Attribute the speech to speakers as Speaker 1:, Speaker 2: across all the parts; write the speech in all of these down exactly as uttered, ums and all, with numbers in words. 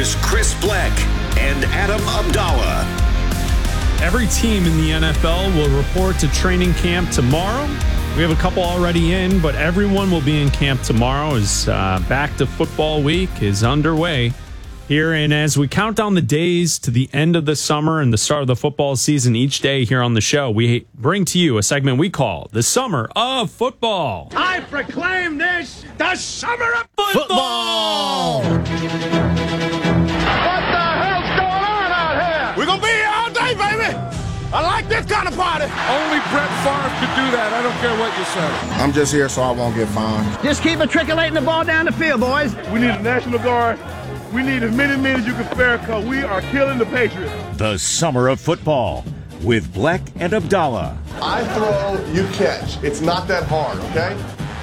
Speaker 1: Here's Chris Black and Adam Abdallah.
Speaker 2: Every team in the N F L will report to training camp tomorrow. We have a couple already in, but everyone will be in camp tomorrow as uh, back to football week is underway here. And as we count down the days to the end of the summer and the start of the football season each day here on the show, we bring to you a segment we call the Summer of Football.
Speaker 3: I proclaim this the Summer of
Speaker 2: Football!
Speaker 3: What the hell's going on out here? We're going to be here all day, baby. I like this kind of party.
Speaker 4: Only Brett Favre could do that. I don't care what you say.
Speaker 5: I'm just here so I won't get fined.
Speaker 6: Just keep matriculating the ball down the field, boys.
Speaker 7: We need a National Guard. We need as many men as you can spare because we are killing the Patriots.
Speaker 1: The Summer of Football with Black and Abdallah.
Speaker 5: I throw, you catch. It's not that hard, okay?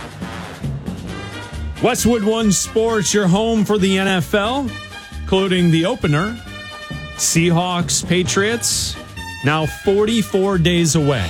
Speaker 2: Westwood One Sports, your home for the N F L, including the opener, Seahawks, Patriots, now forty-four days away.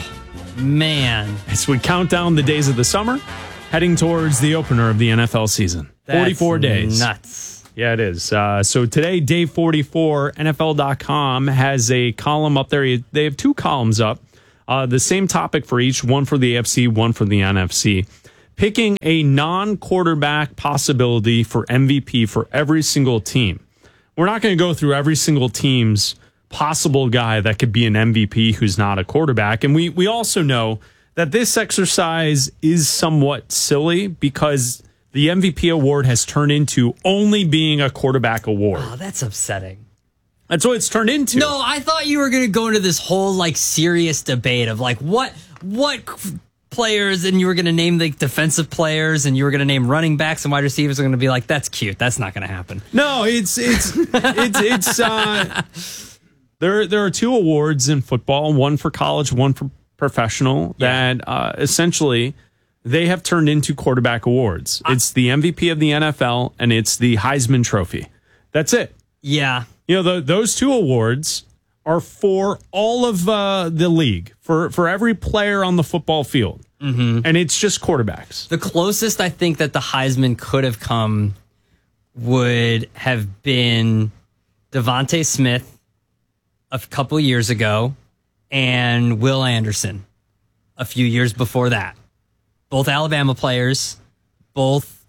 Speaker 8: Man.
Speaker 2: As we count down the days of the summer, heading towards the opener of the N F L season.
Speaker 8: That's
Speaker 2: forty-four days.
Speaker 8: Nuts.
Speaker 2: Yeah, it is. Uh, so today, day forty-four, N F L dot com has a column up there. They have two columns up. Uh, the same topic for each, one for the A F C, one for the N F C. Picking a non-quarterback possibility for M V P for every single team. We're not going to go through every single team's possible guy that could be an M V P who's not a quarterback. And we, we also know that this exercise is somewhat silly because the M V P award has turned into only being a quarterback award.
Speaker 8: Oh, that's upsetting.
Speaker 2: That's what it's turned into.
Speaker 8: No, I thought you were going to go into this whole like serious debate of like what what players, and you were going to name the defensive players, and you were going to name running backs and wide receivers. Are going to be like, that's cute. That's not going to happen.
Speaker 2: No, it's it's it's it's. Uh, there there are two awards in football, one for college, one for professional.
Speaker 8: Yeah.
Speaker 2: That uh, essentially they have turned into quarterback awards. It's the M V P of the N F L and it's the Heisman Trophy. That's it.
Speaker 8: Yeah.
Speaker 2: You know, the, those two awards are for all of uh, the league, for, for every player on the football field.
Speaker 8: Mm-hmm.
Speaker 2: And it's just quarterbacks.
Speaker 8: The closest I think that the Heisman could have come would have been Devontae Smith a couple years ago and Will Anderson a few years before that. Both Alabama players, both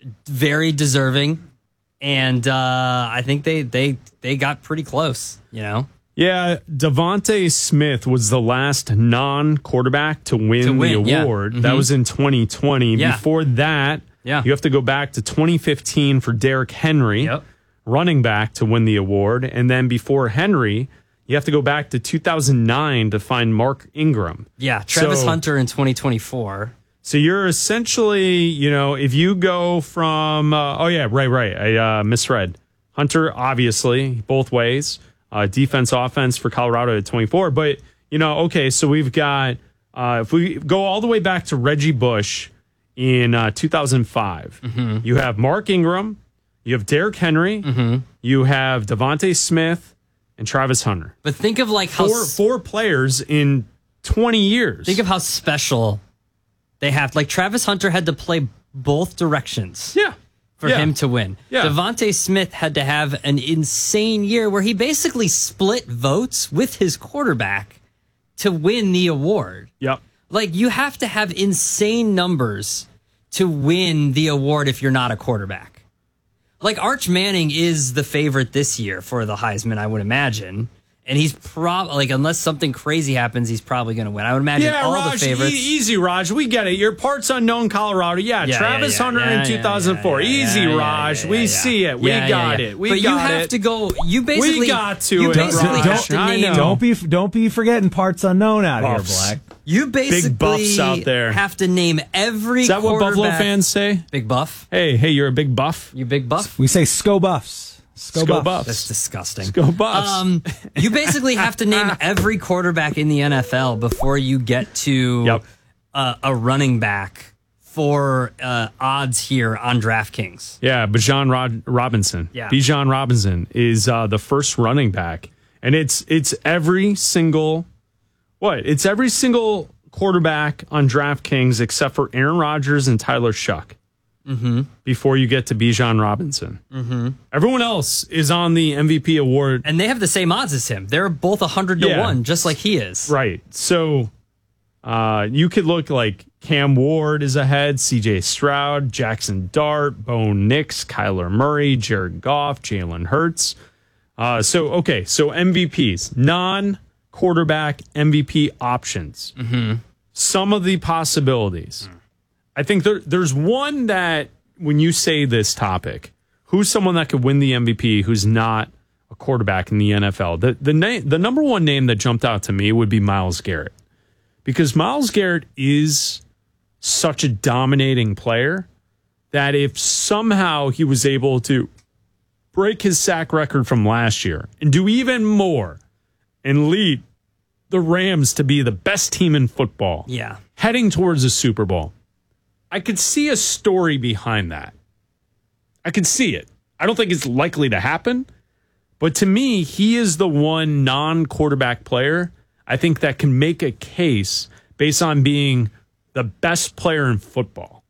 Speaker 8: very deserving. And uh, I think they, they they got pretty close, you know?
Speaker 2: Yeah, Devontae Smith was the last non-quarterback to win,
Speaker 8: To win,
Speaker 2: the
Speaker 8: yeah.
Speaker 2: award.
Speaker 8: Mhm.
Speaker 2: That was in twenty twenty.
Speaker 8: Yeah.
Speaker 2: Before that,
Speaker 8: Yeah.
Speaker 2: you have to go back to twenty fifteen for Derrick Henry,
Speaker 8: Yep.
Speaker 2: running back, to win the award. And then before Henry, you have to go back to two thousand nine to find Mark Ingram.
Speaker 8: Yeah, Travis
Speaker 2: So-
Speaker 8: Hunter in twenty twenty-four.
Speaker 2: So you're essentially, you know, if you go from, uh, oh yeah, right, right, I uh, misread. Hunter, obviously, both ways. Uh, defense, offense for Colorado at twenty-four. But, you know, okay, so we've got, uh, if we go all the way back to Reggie Bush in uh, two thousand five,
Speaker 8: Mm-hmm.
Speaker 2: you have Mark Ingram, you have Derrick Henry,
Speaker 8: Mm-hmm.
Speaker 2: you have Devontae Smith, and Travis Hunter.
Speaker 8: But think of like how
Speaker 2: Four, four players in twenty years.
Speaker 8: think of how special they have. Like Travis Hunter had to play both directions.
Speaker 2: Yeah.
Speaker 8: For
Speaker 2: Yeah.
Speaker 8: him to win.
Speaker 2: Yeah.
Speaker 8: Devontae Smith had to have an insane year where he basically split votes with his quarterback to win the award.
Speaker 2: Yep.
Speaker 8: Like, you have to have insane numbers to win the award if you're not a quarterback. Like, Arch Manning is the favorite this year for the Heisman, I would imagine. And he's probably, like, unless something crazy happens, he's probably going to win. I would imagine
Speaker 2: Yeah,
Speaker 8: all
Speaker 2: Raj,
Speaker 8: the favorites.
Speaker 2: e- easy, Raj. We get it. You're parts unknown Colorado. Yeah,
Speaker 8: Yeah,
Speaker 2: Travis
Speaker 8: yeah, yeah,
Speaker 2: Hunter
Speaker 8: yeah,
Speaker 2: in
Speaker 8: yeah,
Speaker 2: two thousand four.
Speaker 8: yeah, yeah,
Speaker 2: easy,
Speaker 8: yeah,
Speaker 2: Raj.
Speaker 8: yeah,
Speaker 2: we
Speaker 8: yeah,
Speaker 2: see it. We
Speaker 8: yeah,
Speaker 2: got
Speaker 8: yeah, yeah.
Speaker 2: it. We
Speaker 8: but
Speaker 2: got
Speaker 8: you have
Speaker 2: it.
Speaker 8: to go. You basically
Speaker 2: We got to
Speaker 8: You
Speaker 2: it,
Speaker 8: basically
Speaker 2: Raj.
Speaker 8: have to
Speaker 2: I
Speaker 8: name.
Speaker 2: know.
Speaker 9: Don't be don't be forgetting parts unknown out
Speaker 2: Buffs.
Speaker 9: here, Black.
Speaker 8: You basically
Speaker 2: Big buffs out there.
Speaker 8: have to name every.
Speaker 2: Is that what Buffalo
Speaker 8: quarterback-
Speaker 2: fans say?
Speaker 8: Big buff.
Speaker 2: Hey, hey, you're a big buff.
Speaker 8: You big buff.
Speaker 9: We say Sco Buffs. Sco,
Speaker 2: Sco
Speaker 9: Buffs.
Speaker 2: Buffs.
Speaker 8: That's disgusting.
Speaker 2: Go Buffs.
Speaker 8: Um, you basically have to name every quarterback in the N F L before you get to
Speaker 2: Yep.
Speaker 8: uh, a running back for uh, odds here on DraftKings.
Speaker 2: Yeah, Bijan Rod- Robinson.
Speaker 8: Yeah.
Speaker 2: Bijan Robinson is uh, the first running back. And it's it's every single, what? It's every single quarterback on DraftKings except for Aaron Rodgers and Tyler Shuck.
Speaker 8: mm-hmm.
Speaker 2: before you get to Bijan Robinson.
Speaker 8: Mm-hmm.
Speaker 2: Everyone else is on the M V P award.
Speaker 8: And they have the same odds as him. They're both one hundred to
Speaker 2: Yeah.
Speaker 8: one, just like he is.
Speaker 2: Right. So uh, you could look like Cam Ward is ahead, C J Stroud, Jackson Dart, Bo Nix, Kyler Murray, Jared Goff, Jalen Hurts. Uh, so, okay, so M V Ps, non-quarterback M V P options.
Speaker 8: Mm-hmm.
Speaker 2: Some of the possibilities. I think there, there's one that when you say this topic, who's someone that could win the M V P who's not a quarterback in the N F L? The the name, the number one name that jumped out to me would be Myles Garrett, because Myles Garrett is such a dominating player that if somehow he was able to break his sack record from last year and do even more and lead the Rams to be the best team in football,
Speaker 8: Yeah.
Speaker 2: heading towards a Super Bowl, I could see a story behind that. I could see it. I don't think it's likely to happen, but to me, he is the one non-quarterback player I think that can make a case based on being the best player in football.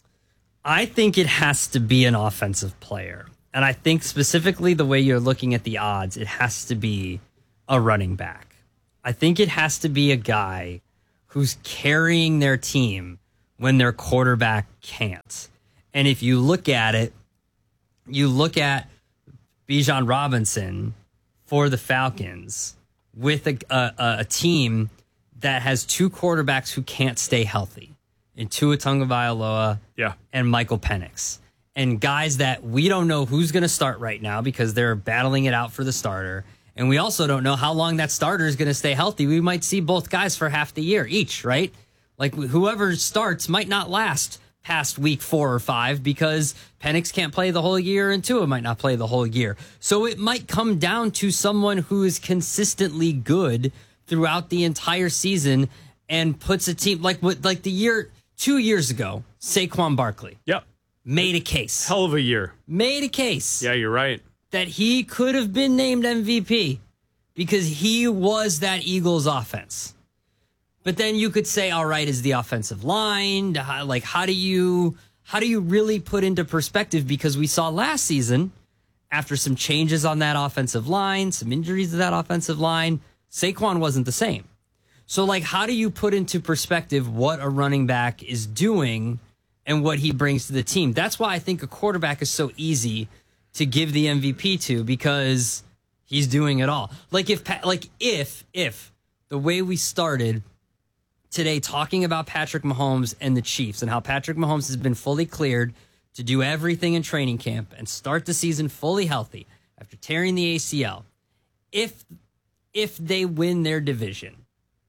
Speaker 8: I think it has to be an offensive player. And I think specifically the way you're looking at the odds, it has to be a running back. I think it has to be a guy who's carrying their team when their quarterback can't. And if you look at it, you look at Bijan Robinson for the Falcons with a, a, a team that has two quarterbacks who can't stay healthy, in Tua Tagovailoa
Speaker 2: Yeah.
Speaker 8: and Michael Penix. And guys that we don't know who's going to start right now because they're battling it out for the starter. And we also don't know how long that starter is going to stay healthy. We might see both guys for half the year each, right? Like whoever starts might not last past week four or five because Penix can't play the whole year and Tua might not play the whole year. So it might come down to someone who is consistently good throughout the entire season and puts a team like what like the year two years ago, Saquon Barkley.
Speaker 2: Yep.
Speaker 8: Made a case.
Speaker 2: Hell of a year.
Speaker 8: Made a case.
Speaker 2: Yeah, you're right.
Speaker 8: That he could have been named M V P because he was that Eagles offense. But then you could say, all right, is the offensive line, like how do you how do you really put into perspective? Because we saw last season, after some changes on that offensive line, some injuries to that offensive line, Saquon wasn't the same. So like, how do you put into perspective what a running back is doing and what he brings to the team? That's why I think a quarterback is so easy to give the M V P to, because he's doing it all. Like if, like if, if the way we started today talking about Patrick Mahomes and the Chiefs and how Patrick Mahomes has been fully cleared to do everything in training camp and start the season fully healthy after tearing the A C L. If, if they win their division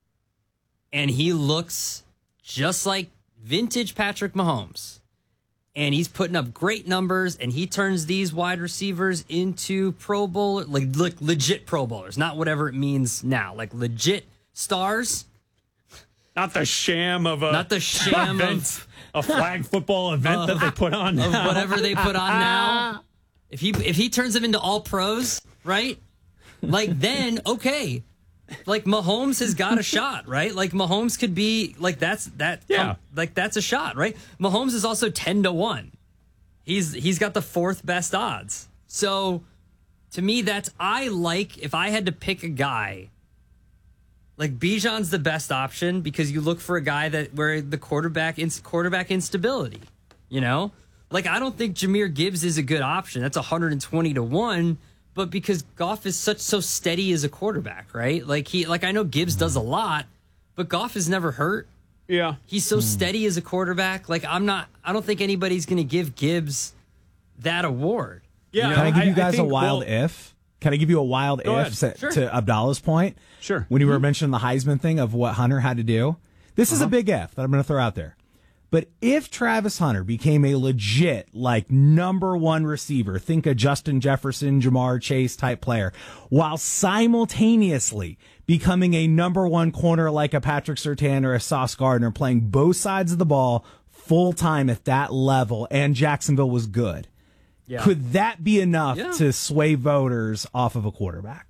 Speaker 8: and he looks just like vintage Patrick Mahomes, and he's putting up great numbers, and he turns these wide receivers into Pro Bowl, like, like legit Pro Bowlers, not whatever it means now, like legit stars.
Speaker 2: Not the sham of a
Speaker 8: not the sham
Speaker 2: event,
Speaker 8: of
Speaker 2: a flag football event
Speaker 8: uh,
Speaker 2: that they put on
Speaker 8: of
Speaker 2: now.
Speaker 8: whatever they put on now. If he if he turns them into all pros, right? Like then okay. Like Mahomes has got a shot, right? Like Mahomes could be like that's that
Speaker 2: yeah.
Speaker 8: um, like that's a shot, right? Mahomes is also ten to one. He's he's got the fourth best odds. So to me, that's I like if I had to pick a guy, like Bijan's the best option because you look for a guy that where the quarterback ins, quarterback instability, you know? Like I don't think Jahmyr Gibbs is a good option. That's one hundred twenty to one. But because Goff is such so steady as a quarterback, right? Like he, like I know Gibbs does a lot, but Goff is never hurt.
Speaker 2: Yeah,
Speaker 8: he's so steady as a quarterback. Like I'm not, I don't think anybody's going to give Gibbs that award.
Speaker 2: Yeah,
Speaker 9: you know? Can I give you guys
Speaker 2: I think,
Speaker 9: a wild
Speaker 2: well,
Speaker 9: if? Can I give you a wild
Speaker 2: Go
Speaker 9: if
Speaker 2: ahead.
Speaker 9: to,
Speaker 8: Sure.
Speaker 9: to Abdallah's point?
Speaker 2: Sure.
Speaker 9: When you
Speaker 2: Mm-hmm.
Speaker 9: were mentioning the Heisman thing of what Hunter had to do, this uh-huh. is a big if that I'm going to throw out there. But if Travis Hunter became a legit, like, number one receiver, think a Justin Jefferson, Jamar Chase type player, while simultaneously becoming a number one corner like a Patrick Surtain or a Sauce Gardner, playing both sides of the ball full time at that level, and Jacksonville was good,
Speaker 8: Yeah.
Speaker 9: could that be enough
Speaker 8: Yeah.
Speaker 9: to sway voters off of a quarterback?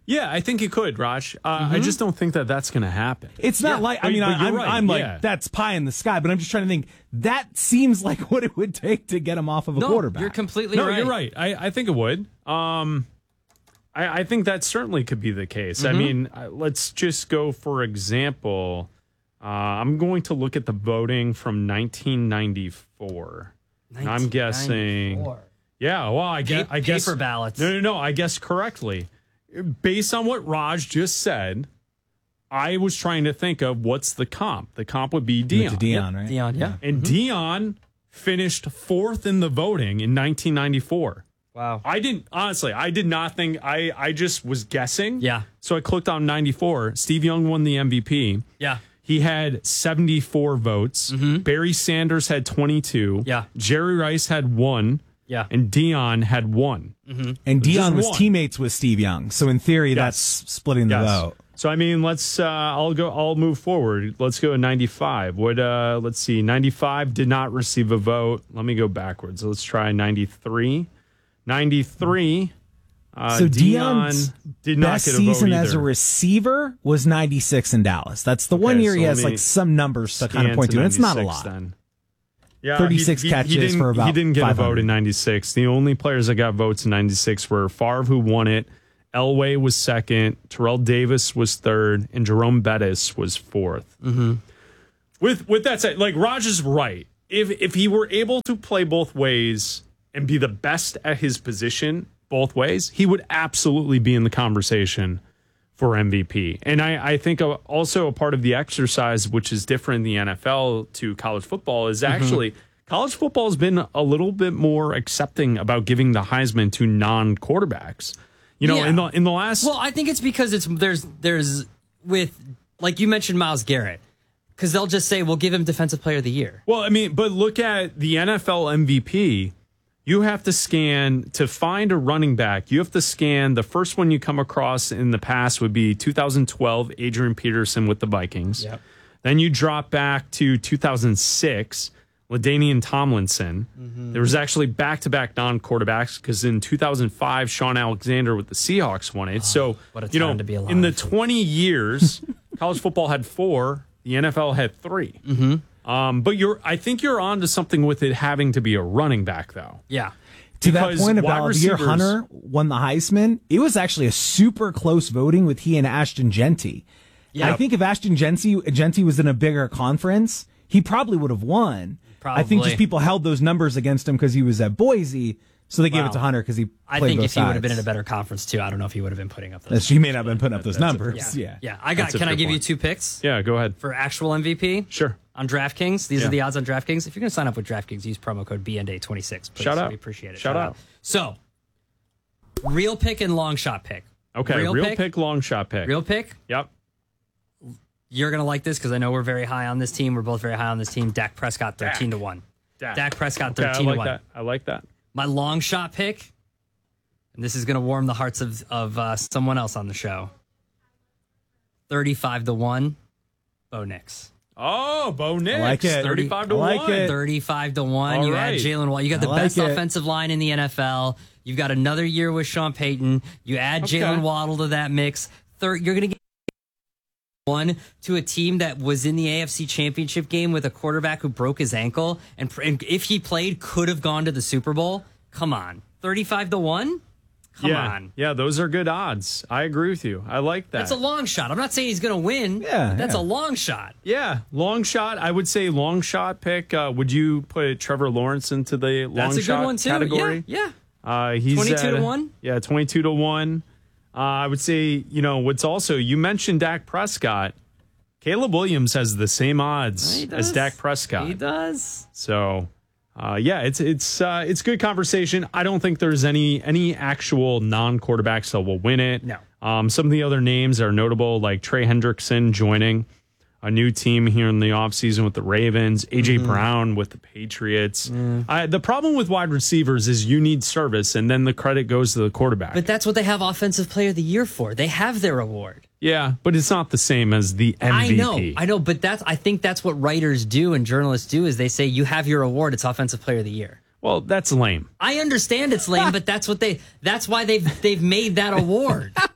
Speaker 2: Yeah, I think he could, Raj. Uh,
Speaker 9: Mm-hmm.
Speaker 2: I just don't think that that's going to happen.
Speaker 9: It's not
Speaker 2: Yeah,
Speaker 9: like, I
Speaker 2: but-
Speaker 9: mean,
Speaker 2: but you're
Speaker 9: I'm,
Speaker 2: right,
Speaker 9: I'm like,
Speaker 2: yeah.
Speaker 9: that's pie in the sky, but I'm just trying to think, that seems like what it would take to get him off of a
Speaker 8: No,
Speaker 9: quarterback.
Speaker 8: you're completely
Speaker 2: No,
Speaker 8: right.
Speaker 2: you're right. I, I think it would. Um, I, I think that certainly could be the case. I mean, uh, let's just go, for example, uh, I'm going to look at the voting from nineteen ninety-four. And I'm guessing. Yeah, well, I guess.
Speaker 8: Pa-
Speaker 2: I guess
Speaker 8: paper ballots.
Speaker 2: No, no, no. I guess correctly. Based on what Raj just said, I was trying to think of what's the comp. The comp would be
Speaker 9: He went
Speaker 2: Dion.
Speaker 9: to Dion, right?
Speaker 8: Dion, yeah.
Speaker 2: And Dion finished fourth in the voting in nineteen ninety-four.
Speaker 8: Wow.
Speaker 2: I didn't, honestly, I did not think, I, I just was guessing.
Speaker 8: Yeah.
Speaker 2: So I clicked on ninety-four. Steve Young won the M V P.
Speaker 8: Yeah.
Speaker 2: He had seventy-four votes. Barry Sanders had twenty-two.
Speaker 8: Yeah.
Speaker 2: Jerry Rice had one.
Speaker 8: Yeah.
Speaker 2: And Dion had one.
Speaker 9: And Dion was
Speaker 2: one.
Speaker 9: teammates with Steve Young. So in theory,
Speaker 2: Yes.
Speaker 9: that's splitting the
Speaker 2: Yes.
Speaker 9: vote.
Speaker 2: So I mean, let's. Uh, I'll go. I'll move forward. Let's go to ninety-five. What? Uh, let's see. ninety-five did not receive a vote. Let me go backwards. Let's try ninety-three. ninety-three. Uh,
Speaker 9: So
Speaker 2: Dion
Speaker 9: Dion's
Speaker 2: did not
Speaker 9: best
Speaker 2: get a vote
Speaker 9: season as a
Speaker 2: either.
Speaker 9: receiver was ninety-six in Dallas. That's the one
Speaker 2: Okay,
Speaker 9: year he
Speaker 2: so
Speaker 9: has
Speaker 2: let me
Speaker 9: like some numbers to kind
Speaker 2: Scan
Speaker 9: of point to. And it's not a
Speaker 2: ninety-six
Speaker 9: lot.
Speaker 2: Then. Yeah,
Speaker 9: thirty-six
Speaker 2: he, he,
Speaker 9: catches
Speaker 2: he didn't,
Speaker 9: for about
Speaker 2: He didn't get a
Speaker 9: five
Speaker 2: vote
Speaker 9: hundred.
Speaker 2: in ninety-six. The only players that got votes in ninety-six were Favre, who won it. Elway was second. Terrell Davis was third, and Jerome Bettis was fourth. Mm-hmm. With with that said, like Raj is right. If if he were able to play both ways and be the best at his position both ways, he would absolutely be in the conversation for M V P. And I, I think also a part of the exercise, which is different in the N F L to college football, is actually college football has been a little bit more accepting about giving the Heisman to non-quarterbacks. You know,
Speaker 8: Yeah.
Speaker 2: in the in the last
Speaker 8: Well, I think it's because it's there's there's with like you mentioned Myles Garrett, because they'll just say we'll give him Defensive Player of the Year.
Speaker 2: Well, I mean, but look at the N F L M V P. You have to scan to find a running back. You have to scan. The first one you come across in the past would be two thousand twelve, Adrian Peterson with the Vikings.
Speaker 8: Yep.
Speaker 2: Then you drop back to two thousand six, LaDainian Tomlinson.
Speaker 8: Mm-hmm.
Speaker 2: There was actually back-to-back non-quarterbacks because in two thousand five, Sean Alexander with the Seahawks won it. so,
Speaker 8: what a
Speaker 2: you know,
Speaker 8: time to be alive.
Speaker 2: in the twenty years, college football had four. The N F L had three. Mm-hmm. Um, but you're, I think you're on to something with it having to be a running back, though.
Speaker 8: Yeah.
Speaker 9: To that
Speaker 2: Because
Speaker 9: point
Speaker 2: wide
Speaker 9: about the year
Speaker 2: receivers-
Speaker 9: Hunter won the Heisman, it was actually a super close voting with he and Ashton Genty.
Speaker 8: Yeah.
Speaker 9: I think if Ashton Genty, Genty was in a bigger conference, he probably would have won. I think
Speaker 8: Probably.
Speaker 9: just people held those numbers against him because he was at Boise, so they gave
Speaker 8: Wow.
Speaker 9: it to Hunter because he played
Speaker 8: I think
Speaker 9: both
Speaker 8: if he would have
Speaker 9: sides.
Speaker 8: been in a better conference too, I don't know if he would have been putting up those.
Speaker 9: That's- He may not have been putting up those
Speaker 2: That's a-
Speaker 9: numbers.
Speaker 8: yeah.
Speaker 9: Yeah.
Speaker 8: yeah. I got.
Speaker 2: That's a
Speaker 8: Can I
Speaker 2: fair
Speaker 8: give you
Speaker 2: point.
Speaker 8: two picks
Speaker 2: Yeah, go ahead.
Speaker 8: for actual M V P?
Speaker 2: Sure.
Speaker 8: On DraftKings, these
Speaker 2: Yeah.
Speaker 8: are the odds on DraftKings. If you're going to sign up with DraftKings, use promo code B N D twenty-six. Please.
Speaker 2: Shout out.
Speaker 8: We appreciate it.
Speaker 2: Shout out.
Speaker 8: So, real pick and long shot pick.
Speaker 2: Okay, real, pick, long shot pick.
Speaker 8: Real pick.
Speaker 2: Yep.
Speaker 8: You're going to like this because I know we're very high on this team. We're both very high on this team. Dak Prescott, thirteen to one.
Speaker 2: Dak.
Speaker 8: Dak Prescott,
Speaker 2: Okay, I
Speaker 8: thirteen
Speaker 2: like
Speaker 8: to one.
Speaker 2: that. I like that.
Speaker 8: My long shot pick, and this is going to warm the hearts of, of uh, someone else on the show. thirty-five to one, Bo Nix.
Speaker 2: Oh, Bo Nix.
Speaker 9: like it.
Speaker 2: thirty-five to
Speaker 9: I like
Speaker 2: one.
Speaker 9: it.
Speaker 8: thirty-five to one.
Speaker 2: All
Speaker 8: you
Speaker 2: right.
Speaker 8: add Jalen Waddle. You got the
Speaker 9: I like
Speaker 8: best
Speaker 9: it.
Speaker 8: offensive line in the N F L. You've got another year with Sean Payton. You add
Speaker 2: Okay.
Speaker 8: Jalen Waddle to that mix. Third, you're going to get one to a team that was in the A F C Championship game with a quarterback who broke his ankle, and, and if he played, could have gone to the Super Bowl. Come on, thirty-five to one. Come
Speaker 2: yeah.
Speaker 8: on.
Speaker 2: Yeah, those are good odds. I agree with you. I like that.
Speaker 8: That's a long shot. I'm not saying he's going to win.
Speaker 9: Yeah,
Speaker 8: but that's
Speaker 9: yeah.
Speaker 8: a long shot.
Speaker 2: Yeah, long shot. I would say long shot pick. Uh, would you put Trevor Lawrence into the long
Speaker 8: That's a
Speaker 2: shot
Speaker 8: good one too.
Speaker 2: category?
Speaker 8: Yeah, yeah.
Speaker 2: Uh, he's
Speaker 8: twenty-two to
Speaker 2: at-
Speaker 8: one?
Speaker 2: Yeah, twenty-two to one. Uh, I would say, you know, what's also, you mentioned Dak Prescott. Caleb Williams has the same odds
Speaker 8: He
Speaker 2: as
Speaker 8: does.
Speaker 2: Dak Prescott.
Speaker 8: He does.
Speaker 2: So, uh, yeah, it's it's uh, it's good conversation. I don't think there's any any actual non-quarterbacks that will win it.
Speaker 8: No.
Speaker 2: Um, some of the other names are notable, like Trey Hendrickson joining a new team here in the offseason with the Ravens, A J
Speaker 8: Mm-hmm.
Speaker 2: Brown with the Patriots. I, the problem with wide receivers is you need service, and then the credit goes to the quarterback.
Speaker 8: But that's what they have Offensive Player of the Year for. They have their award.
Speaker 2: yeah, but it's not the same as the M V P.
Speaker 8: I know, I know, but that's I think that's what writers do and journalists do is they say you have your award. It's Offensive Player of the Year.
Speaker 2: Well, that's lame.
Speaker 8: I understand it's lame, but that's what they. That's why they've they've made that award.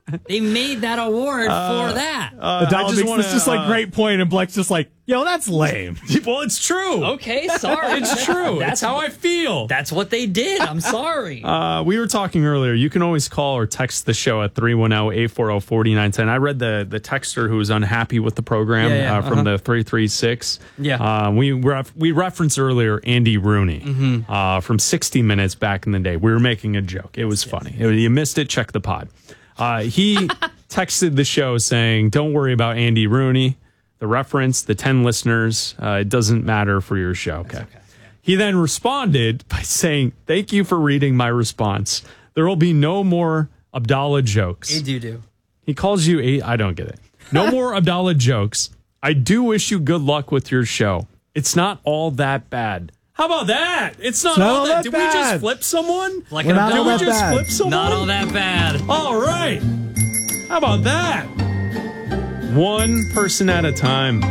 Speaker 8: They made that award
Speaker 2: Uh,
Speaker 8: for that.
Speaker 2: Uh,
Speaker 9: Adela
Speaker 2: I just
Speaker 9: makes
Speaker 2: wanna,
Speaker 9: this just like
Speaker 2: uh,
Speaker 9: great point, and Blake's just like, yo, that's lame.
Speaker 2: Well, it's true.
Speaker 8: Okay, sorry.
Speaker 2: It's true. That's how I feel.
Speaker 8: That's what they did. I'm sorry.
Speaker 2: Uh, we were talking earlier. You can always call or text the show at three one zero, eight four zero, four nine one zero. I read the, the texter who was unhappy with the program
Speaker 8: Yeah, yeah,
Speaker 2: uh, from
Speaker 8: uh-huh.
Speaker 2: the three three six.
Speaker 8: Yeah.
Speaker 2: Uh, we, ref- we referenced earlier Andy Rooney
Speaker 8: Mm-hmm.
Speaker 2: uh, from sixty minutes back in the day. We were making a joke. It was funny. It- you missed it, check the pod. Uh, he texted the show saying, don't worry about Andy Rooney. The reference, the ten listeners, uh, it doesn't matter for your show. Okay. okay. He then responded by saying, thank you for reading my response. There will be no more Abdallah jokes.
Speaker 8: Hey, doo-doo.
Speaker 2: He calls you a, I don't get it. No more Abdallah jokes. I do wish you good luck with your show. It's not all that bad. How about that? It's not,
Speaker 9: It's not
Speaker 2: all
Speaker 9: all
Speaker 2: that.
Speaker 9: that
Speaker 2: Did we just
Speaker 9: bad.
Speaker 2: flip someone?
Speaker 8: Like
Speaker 9: We're
Speaker 8: an
Speaker 9: not all
Speaker 8: Abdullah.
Speaker 2: Did we
Speaker 9: that
Speaker 2: just
Speaker 9: bad.
Speaker 2: flip someone?
Speaker 8: Not all that bad.
Speaker 2: All right. How about that? One person at a time.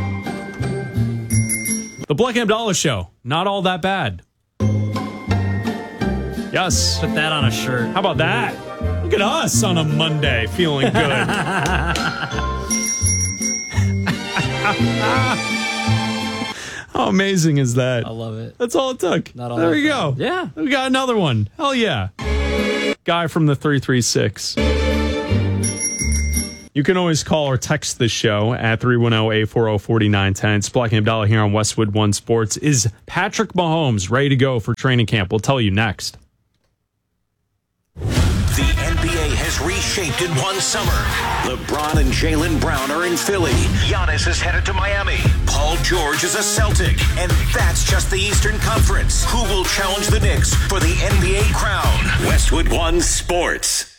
Speaker 2: The Black and Abdallah Show. Not all that bad. Yes.
Speaker 8: Put that on a shirt.
Speaker 2: How about that? Look at us on a Monday feeling good. How amazing is that?
Speaker 8: I love it.
Speaker 2: That's all it took.
Speaker 8: Not all
Speaker 2: there
Speaker 8: that
Speaker 2: we go.
Speaker 8: bad. Yeah.
Speaker 2: We got another one. Hell yeah. Guy from the three three six. You can always call or text the show at three one zero, eight four zero, four nine one zero. It's Black and Abdallah here on Westwood One Sports. Is Patrick Mahomes ready to go for training camp? We'll tell you next.
Speaker 1: The N B A has reshaped in one summer. LeBron and Jaylen Brown are in Philly. Giannis is headed to Miami. Paul George is a Celtic. And that's just the Eastern Conference. Who will challenge the Knicks for the N B A crown? Westwood One Sports.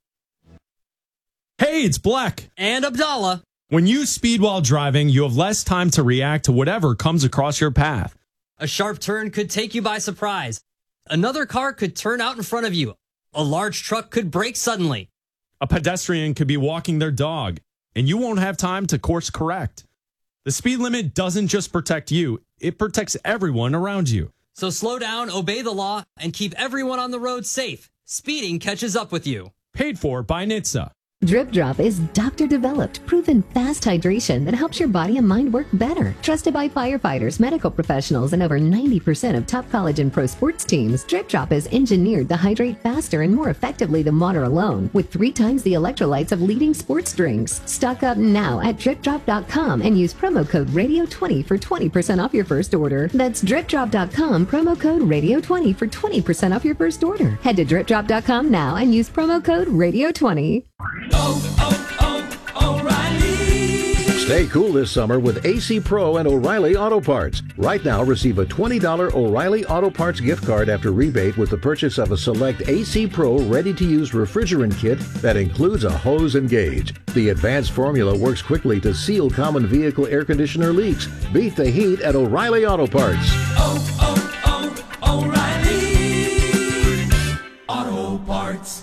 Speaker 2: Hey, it's Black.
Speaker 8: And Abdallah.
Speaker 2: When you speed while driving, you have less time to react to whatever comes across your path.
Speaker 8: A sharp turn could take you by surprise. Another car could turn out in front of you. A large truck could brake suddenly.
Speaker 2: A pedestrian could be walking their dog, and you won't have time to course correct. The speed limit doesn't just protect you, it protects everyone around you.
Speaker 8: So slow down, obey the law, and keep everyone on the road safe. Speeding catches up with you.
Speaker 2: Paid for by N H T S A.
Speaker 10: Drip Drop is doctor-developed, proven fast hydration that helps your body and mind work better. Trusted by firefighters, medical professionals, and over ninety percent of top college and pro sports teams, Drip Drop is engineered to hydrate faster and more effectively than water alone, with three times the electrolytes of leading sports drinks. Stock up now at drip drop dot com and use promo code radio twenty for twenty percent off your first order. That's drip drop dot com, promo code radio twenty for twenty percent off your first order. Head to drip drop dot com now and use promo code radio twenty.
Speaker 11: Oh, oh, O'Reilly. Stay cool this summer with A C Pro and O'Reilly Auto Parts. Right now, receive a twenty dollars O'Reilly Auto Parts gift card after rebate with the purchase of a select A C Pro ready-to-use refrigerant kit that includes a hose and gauge. The advanced formula works quickly to seal common vehicle air conditioner leaks. Beat the heat at O'Reilly Auto Parts.
Speaker 12: Oh, oh, oh, O'Reilly Auto Parts.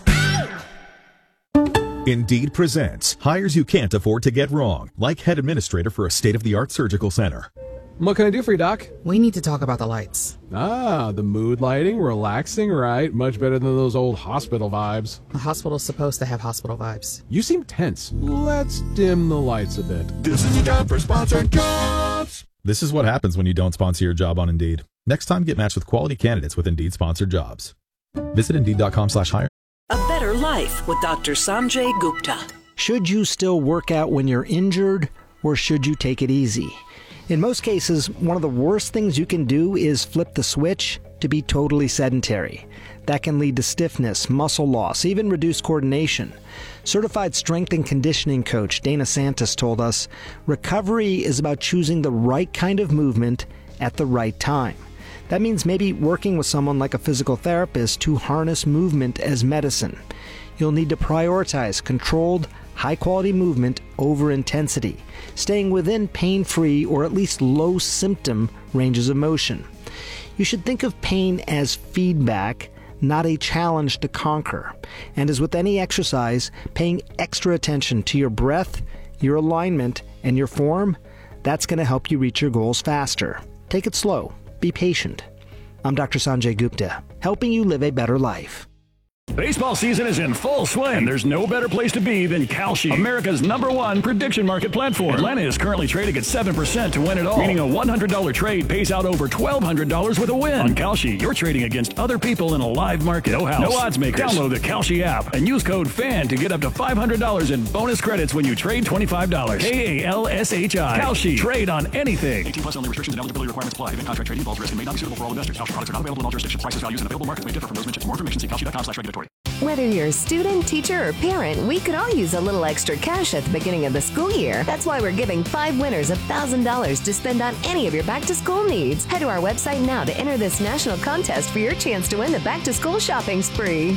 Speaker 13: Indeed presents hires you can't afford to get wrong, like head administrator for a state-of-the-art surgical center.
Speaker 14: What can I do for you, Doc?
Speaker 15: We need to talk about the lights.
Speaker 14: Ah, the mood lighting, relaxing, right? Much better than those old hospital vibes.
Speaker 15: The hospital's supposed to have hospital vibes.
Speaker 14: You seem tense. Let's dim the lights a bit.
Speaker 13: This is your time for sponsored jobs. This is what happens when you don't sponsor your job on Indeed. Next time, get matched with quality candidates with Indeed sponsored jobs. Visit Indeed dot com slash hire.
Speaker 16: A better life with Doctor Sanjay Gupta.
Speaker 17: Should you still work out when you're injured, or should you take it easy? In most cases, one of the worst things you can do is flip the switch to be totally sedentary. That can lead to stiffness, muscle loss, even reduced coordination. Certified strength and conditioning coach Dana Santos told us, recovery is about choosing the right kind of movement at the right time. That means maybe working with someone like a physical therapist to harness movement as medicine. You'll need to prioritize controlled, high-quality movement over intensity, staying within pain-free or at least low-symptom ranges of motion. You should think of pain as feedback, not a challenge to conquer. And as with any exercise, paying extra attention to your breath, your alignment, and your form, that's going to help you reach your goals faster. Take it slow. Be patient. I'm Doctor Sanjay Gupta, helping you live a better life.
Speaker 18: Baseball season is in full swing, and there's no better place to be than Kalshi, America's number one prediction market platform. Atlanta is currently trading at seven percent to win it all, meaning a one hundred dollars trade pays out over twelve hundred dollars with a win. On Kalshi, you're trading against other people in a live market. No house, no odds makers. Download the Kalshi app and use code FAN to get up to five hundred dollars in bonus credits when you trade twenty-five dollars. K A L S H I. Kalshi. Trade on anything. eighteen plus only. Restrictions and eligibility requirements apply. Event contract trading involves risk and may not be suitable for all investors. Kalshi products are not available in all jurisdictions. Prices, values, and available markets may differ from those mentioned. For more information, see kalshi dot com slash regulatory.
Speaker 19: Whether you're a student, teacher, or parent, we could all use a little extra cash at the beginning of the school year. That's why we're giving five winners one thousand dollars to spend on any of your back-to-school needs. Head to our website now to enter this national contest for your chance to win the back-to-school shopping spree.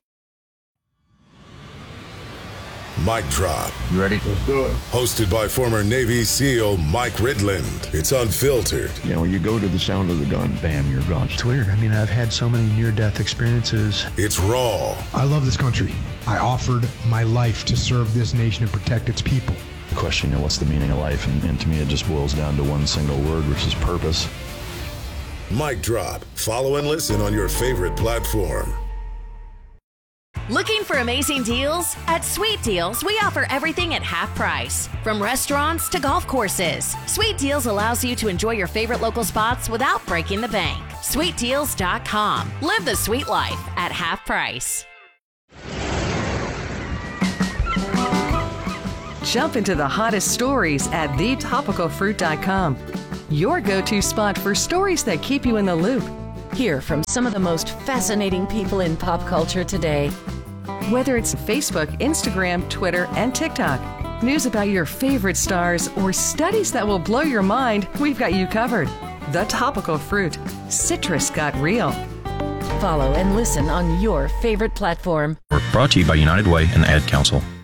Speaker 20: Mic Drop.
Speaker 5: You ready? Let's do it.
Speaker 20: Hosted by former Navy SEAL Mike Ridland. It's unfiltered.
Speaker 21: You know, when you go to the sound of the gun, bam, you're gone. It's weird. I mean, I've had so many near-death experiences.
Speaker 20: It's raw.
Speaker 22: I love this country. I offered my life to serve this nation and protect its people.
Speaker 21: The question, you know, what's the meaning of life? And, and to me, it just boils down to one single word, which is purpose.
Speaker 20: Mic Drop. Follow and listen on your favorite platform.
Speaker 23: Looking for amazing deals? At Sweet Deals, we offer everything at half price. From restaurants to golf courses, Sweet Deals allows you to enjoy your favorite local spots without breaking the bank. sweet deals dot com. Live the sweet life at half price.
Speaker 24: Jump into the hottest stories at the topical fruit dot com. Your go-to spot for stories that keep you in the loop. Hear from some of the most fascinating people in pop culture today. Whether it's Facebook, Instagram, Twitter, and TikTok, news about your favorite stars, or studies that will blow your mind, we've got you covered. The Topical Fruit. Citrus got real. Follow and listen on your favorite platform.
Speaker 25: Brought to you by United Way and the Ad Council.